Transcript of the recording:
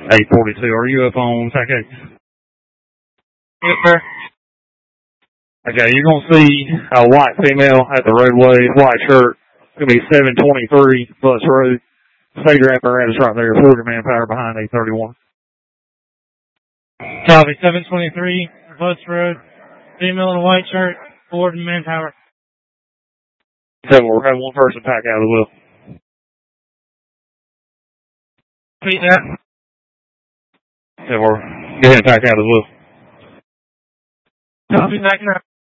842, are you up on Tack 8? Yes, sir. Okay, you're going to see a white female at the roadway, white shirt. It's going to be 723 Bus Road. State apparatus right there, 40 manpower behind 831. Copy, 723 Bus Road. Female in a white shirt, 40 manpower. So we're having one person pack out of the wheel. Repeat that. So we're go ahead and pack out of the wheel. Copy, backing up.